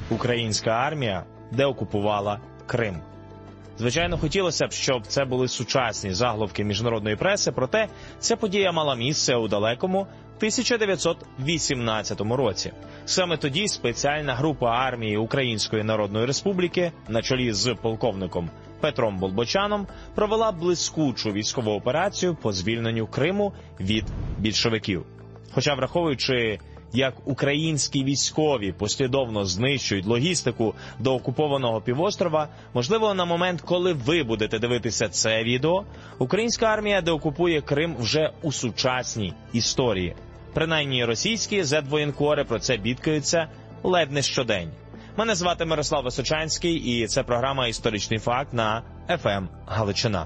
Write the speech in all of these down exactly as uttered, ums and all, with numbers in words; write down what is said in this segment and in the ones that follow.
українська армія деокупувала Крим. Звичайно, хотілося б, щоб це були сучасні заголовки міжнародної преси, проте ця подія мала місце у далекому тисяча дев'ятсот вісімнадцятому році. Саме тоді спеціальна група армії Української Народної Республіки на чолі з полковником Петром Болбочаном провела блискучу військову операцію по звільненню Криму від більшовиків. Хоча, враховуючи, як українські військові послідовно знищують логістику до окупованого півострова, можливо, на момент, коли ви будете дивитися це відео, українська армія деокупує Крим вже у сучасній історії. Принаймні російські зет-воєнкори про це бідкаються ледь не щодень. Мене звати Мирослав Височанський, і це програма «Історичний факт» на еф ем Галичина.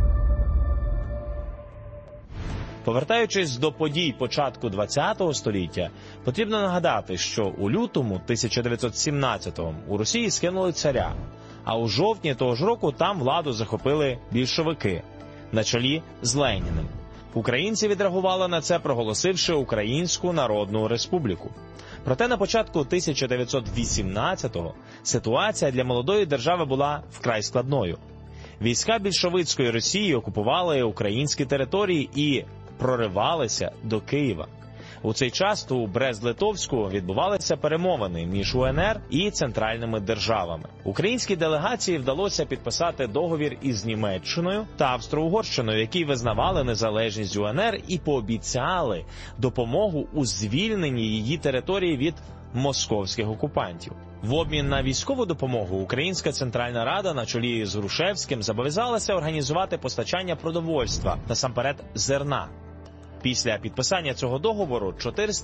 Повертаючись до подій початку ХХ століття, потрібно нагадати, що у лютому тисяча дев'ятсот сімнадцятого у Росії скинули царя, а у жовтні того ж року там владу захопили більшовики на чолі з Леніним. Українці відреагували на це, проголосивши Українську Народну Республіку. Проте на початку тисяча дев'ятсот вісімнадцятого ситуація для молодої держави була вкрай складною. Війська більшовицької Росії окупували українські території і проривалися до Києва. У цей час у Брест-Литовську відбувалися перемовини між у ен ер і центральними державами. Українській делегації вдалося підписати договір із Німеччиною та Австро-Угорщиною, які визнавали незалежність у ен ер і пообіцяли допомогу у звільненні її території від московських окупантів. В обмін на військову допомогу Українська Центральна Рада на чолі з Грушевським зобов'язалася організувати постачання продовольства, насамперед зерна. Після підписання цього договору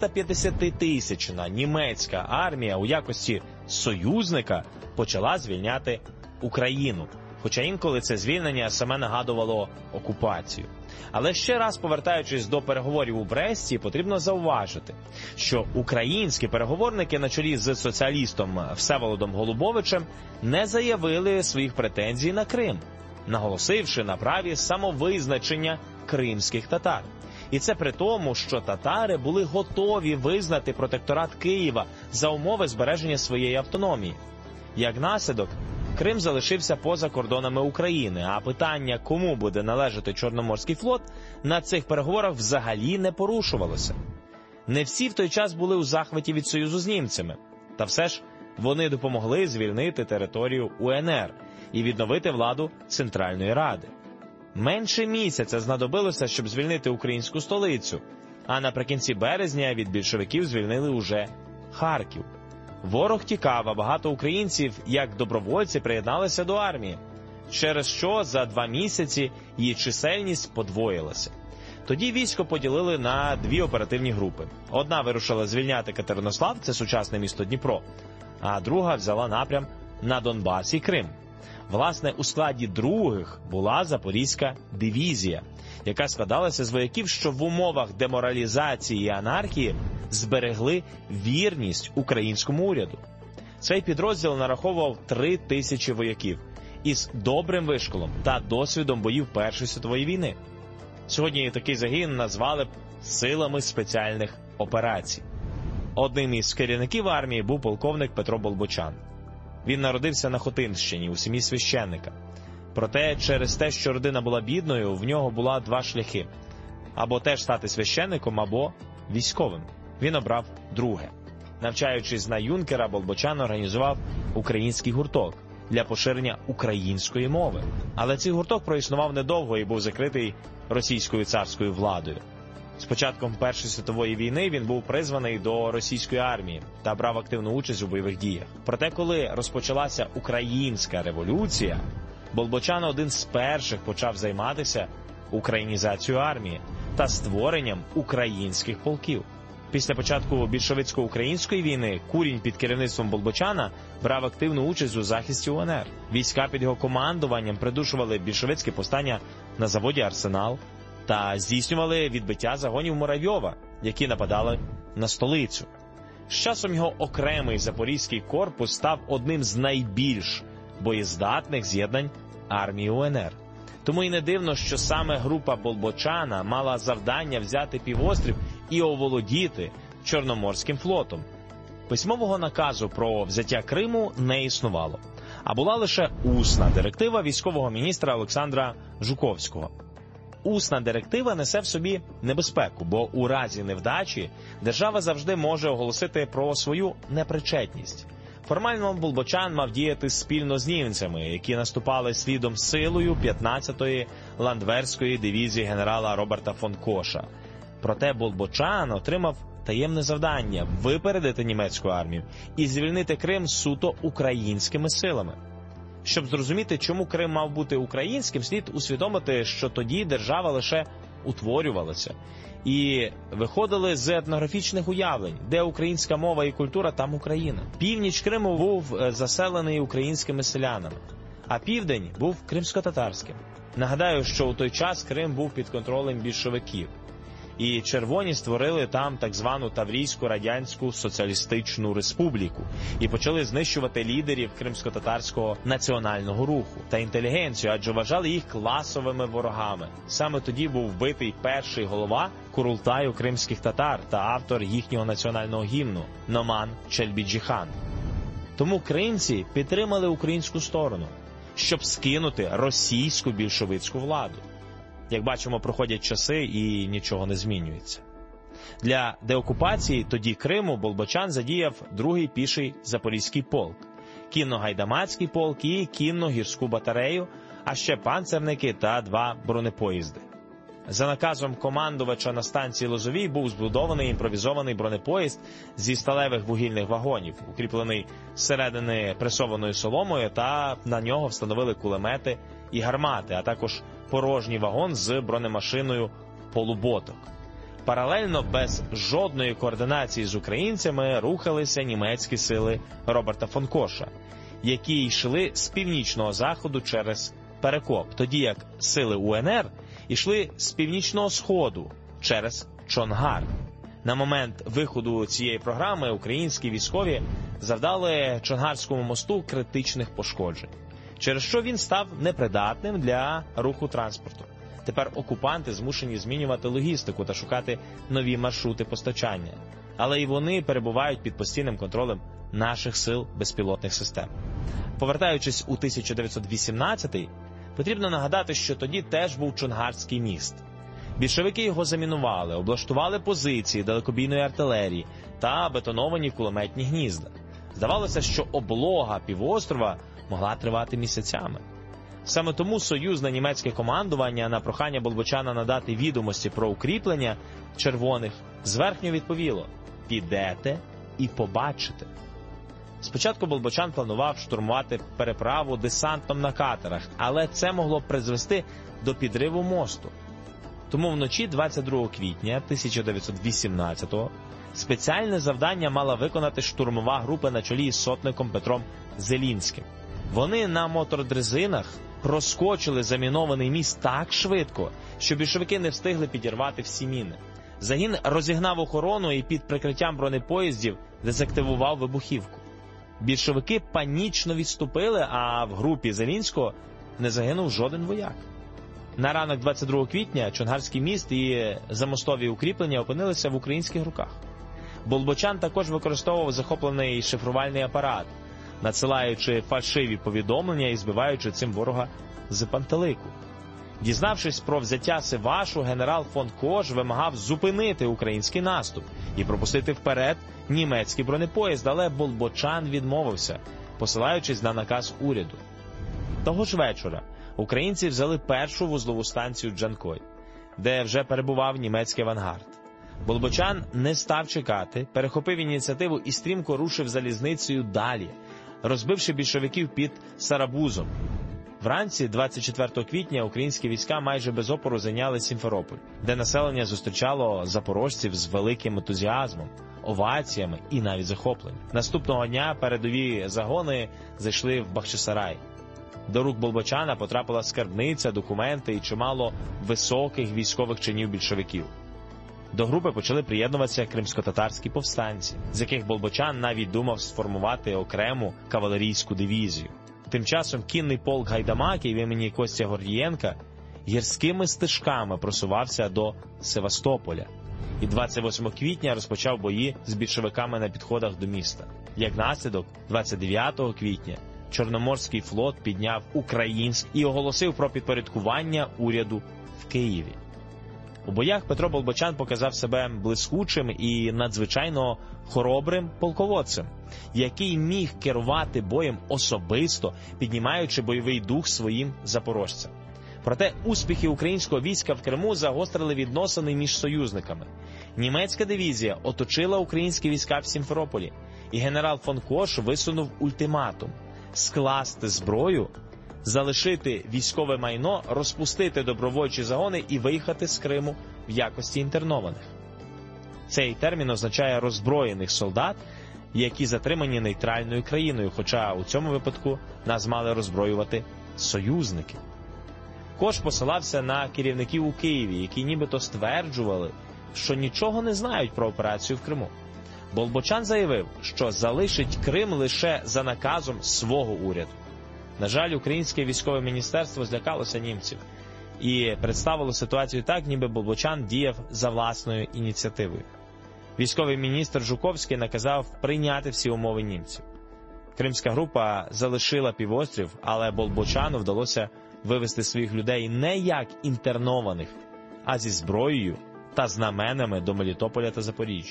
чотиристап'ятдесятитисячна німецька армія у якості союзника почала звільняти Україну, хоча інколи це звільнення саме нагадувало окупацію. Але ще раз, повертаючись до переговорів у Бресті, потрібно зауважити, що українські переговорники на чолі з соціалістом Всеволодом Голубовичем не заявили своїх претензій на Крим, наголосивши на праві самовизначення кримських татар. І це при тому, що татари були готові визнати протекторат Києва за умови збереження своєї автономії. Як наслідок, Крим залишився поза кордонами України, а питання, кому буде належати Чорноморський флот, на цих переговорах взагалі не порушувалося. Не всі в той час були у захваті від союзу з німцями. Та все ж вони допомогли звільнити територію у ен ер і відновити владу Центральної Ради. Менше місяця знадобилося, щоб звільнити українську столицю, а наприкінці березня від більшовиків звільнили уже Харків. Ворог тікав, а багато українців, як добровольці, приєдналися до армії, через що за два місяці її чисельність подвоїлася. Тоді військо поділили на дві оперативні групи. Одна вирушила звільняти Катеринослав, це сучасне місто Дніпро, а друга взяла напрям на Донбас і Крим. Власне, у складі других була Запорізька дивізія, яка складалася з вояків, що в умовах деморалізації і анархії зберегли вірність українському уряду. Цей підрозділ нараховував три тисячі вояків із добрим вишколом та досвідом боїв Першої світової війни. Сьогодні такий загін назвали б силами спеціальних операцій. Одним із керівників армії був полковник Петро Болбочан. Він народився на Хотинщині у сім'ї священника. Проте через те, що родина була бідною, в нього була два шляхи – або теж стати священником, або військовим. Він обрав друге. Навчаючись на юнкера, Болбочан організував український гурток для поширення української мови. Але цей гурток проіснував недовго і був закритий російською царською владою. З початком Першої світової війни він був призваний до російської армії та брав активну участь у бойових діях. Проте, коли розпочалася Українська революція, Болбочан один з перших почав займатися українізацією армії та створенням українських полків. Після початку більшовицько-української війни Курінь під керівництвом Болбочана брав активну участь у захисті у ен ер. Війська під його командуванням придушували більшовицьке повстання на заводі «Арсенал» та здійснювали відбиття загонів Муравйова, які нападали на столицю. З часом його окремий Запорізький корпус став одним з найбільш боєздатних з'єднань армії у ен ер. Тому і не дивно, що саме група Болбочана мала завдання взяти півострів і оволодіти Чорноморським флотом. Письмового наказу про взяття Криму не існувало, а була лише усна директива військового міністра Олександра Жуковського. Усна директива несе в собі небезпеку, бо у разі невдачі держава завжди може оголосити про свою непричетність. Формально Болбочан мав діяти спільно з німцями, які наступали слідом силою п'ятнадцятої ландверської дивізії генерала Роберта фон Коша. Проте Болбочан отримав таємне завдання – випередити німецьку армію і звільнити Крим суто українськими силами. Щоб зрозуміти, чому Крим мав бути українським, слід усвідомити, що тоді держава лише утворювалася. І виходили з етнографічних уявлень, де українська мова і культура, там Україна. Північ Криму був заселений українськими селянами, а південь був кримсько-татарським. Нагадаю, що у той час Крим був під контролем більшовиків. І червоні створили там так звану Таврійську радянську соціалістичну республіку і почали знищувати лідерів кримсько-татарського національного руху та інтелігенцію, адже вважали їх класовими ворогами. Саме тоді був вбитий перший голова Курултаю кримських татар та автор їхнього національного гімну Номан Челбіджіхан. Тому кримці підтримали українську сторону, щоб скинути російську більшовицьку владу. Як бачимо, проходять часи і нічого не змінюється. Для деокупації тоді Криму Болбочан задіяв другий піший Запорізький полк, кінно-гайдамацький полк і кінно-гірську батарею, а ще панцерники та два бронепоїзди. За наказом командувача на станції Лозовій був збудований імпровізований бронепоїзд зі сталевих вугільних вагонів, укріплений зсередини пресованою соломою, та на нього встановили кулемети і гармати, а також порожній вагон з бронемашиною полуботок. Паралельно, без жодної координації з українцями, рухалися німецькі сили Роберта фон Коша, які йшли з північного заходу через Перекоп, тоді як сили УНР йшли з північного сходу через Чонгар. На момент виходу цієї програми українські військові завдали Чонгарському мосту критичних пошкоджень, через що він став непридатним для руху транспорту. Тепер окупанти змушені змінювати логістику та шукати нові маршрути постачання. Але і вони перебувають під постійним контролем наших сил безпілотних систем. Повертаючись у тисяча дев'ятсот вісімнадцятий, потрібно нагадати, що тоді теж був Чонгарський міст. Більшовики його замінували, облаштували позиції далекобійної артилерії та бетоновані кулеметні гнізда. Здавалося, що облога півострова могла тривати місяцями. Саме тому союзне німецьке командування на прохання Болбочана надати відомості про укріплення червоних зверхньо відповіло: «Підете і побачите». Спочатку Болбочан планував штурмувати переправу десантом на катерах, але це могло призвести до підриву мосту. Тому вночі двадцять другого квітня тисяча дев'ятсот вісімнадцятого спеціальне завдання мала виконати штурмова група на чолі з сотником Петром Зелінським. Вони на мотодрезинах проскочили замінований міст так швидко, що більшовики не встигли підірвати всі міни. Загін розігнав охорону і під прикриттям бронепоїздів дезактивував вибухівку. Більшовики панічно відступили, а в групі Зелінського не загинув жоден вояк. На ранок двадцять другого квітня Чонгарський міст і замостові укріплення опинилися в українських руках. Болбочан також використовував захоплений шифрувальний апарат, надсилаючи фальшиві повідомлення і збиваючи цим ворога з пантелику. Дізнавшись про взяття Сивашу, генерал фон Кош вимагав зупинити український наступ і пропустити вперед німецький бронепоїзд, але Болбочан відмовився, посилаючись на наказ уряду. Того ж вечора українці взяли першу вузлову станцію Джанкой, де вже перебував німецький авангард. Болбочан не став чекати, перехопив ініціативу і стрімко рушив залізницею далі, розбивши більшовиків під Сарабузом. Вранці двадцять четвертого квітня українські війська майже без опору зайняли Сімферополь, де населення зустрічало запорожців з великим ентузіазмом, оваціями і навіть захопленням. Наступного дня передові загони зайшли в Бахчисарай. До рук Болбочана потрапила скарбниця, документи і чимало високих військових чинів більшовиків. До групи почали приєднуватися кримсько-татарські повстанці, з яких Болбочан навіть думав сформувати окрему кавалерійську дивізію. Тим часом кінний полк гайдамаків імені Костя Гордієнка гірськими стежками просувався до Севастополя. і двадцять восьмого квітня розпочав бої з більшовиками на підходах до міста. Як наслідок, двадцять дев'ятого квітня Чорноморський флот підняв український і оголосив про підпорядкування уряду в Києві. У боях Петро Болбочан показав себе блискучим і надзвичайно хоробрим полководцем, який міг керувати боєм особисто, піднімаючи бойовий дух своїм запорожцям. Проте успіхи українського війська в Криму загострили відносини між союзниками. Німецька дивізія оточила українські війська в Сімферополі, і генерал фон Кош висунув ультиматум – скласти зброю, залишити військове майно, розпустити добровольчі загони і виїхати з Криму в якості інтернованих. Цей термін означає роззброєних солдат, які затримані нейтральною країною, хоча у цьому випадку нас мали роззброювати союзники. Кош посилався на керівників у Києві, які нібито стверджували, що нічого не знають про операцію в Криму. Болбочан заявив, що залишить Крим лише за наказом свого уряду. На жаль, українське військове міністерство злякалося німців і представило ситуацію так, ніби Болбочан діяв за власною ініціативою. Військовий міністр Жуковський наказав прийняти всі умови німців. Кримська група залишила півострів, але Болбочану вдалося вивести своїх людей не як інтернованих, а зі зброєю та знаменами до Мелітополя та Запоріжжя.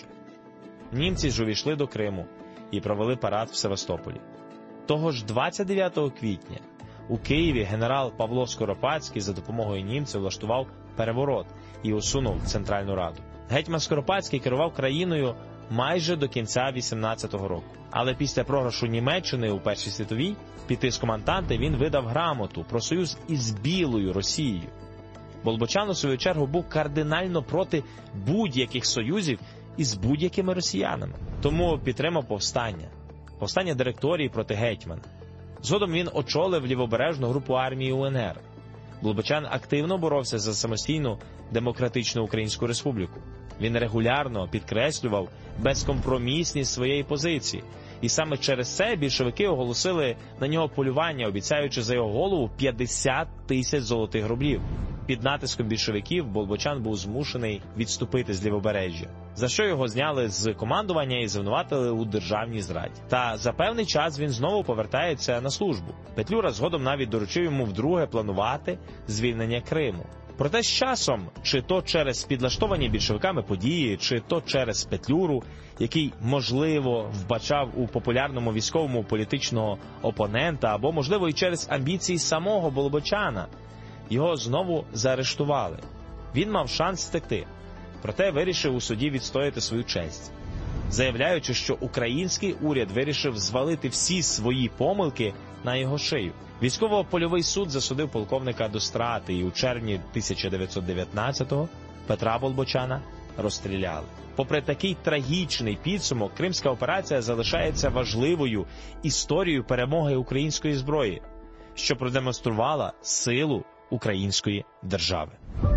Німці ж увійшли до Криму і провели парад в Севастополі. Того ж двадцять дев'ятого квітня у Києві генерал Павло Скоропадський за допомогою німців влаштував переворот і усунув Центральну Раду. Гетьман Скоропадський керував країною майже до кінця вісімнадцятого року. Але після програшу Німеччини у Першій світовій під тиском Антанти він видав грамоту про союз із Білою Росією. Болбочан, у свою чергу, був кардинально проти будь-яких союзів із будь-якими росіянами. Тому підтримав повстання. Повстання директорії проти гетьмана. Згодом він очолив лівобережну групу армії УНР. Болбочан активно боровся за самостійну демократичну Українську Республіку. Він регулярно підкреслював безкомпромісність своєї позиції. І саме через це більшовики оголосили на нього полювання, обіцяючи за його голову п'ятдесят тисяч золотих рублів. Під натиском більшовиків Болбочан був змушений відступити з лівобережжя, за що його зняли з командування і звинуватили у державній зраді. Та за певний час він знову повертається на службу. Петлюра згодом навіть доручив йому вдруге планувати звільнення Криму. Проте з часом, чи то через підлаштовані більшовиками події, чи то через Петлюру, який, можливо, вбачав у популярному військовому політичного опонента, або, можливо, і через амбіції самого Болбочана, його знову заарештували. Він мав шанс втекти, проте вирішив у суді відстояти свою честь, заявляючи, що український уряд вирішив звалити всі свої помилки на його шию. Військово-польовий суд засудив полковника до страти, і у червні тисяча дев'ятсот дев'ятнадцятого Петра Болбочана розстріляли. Попри такий трагічний підсумок, Кримська операція залишається важливою історією перемоги української зброї, що продемонструвала силу української держави.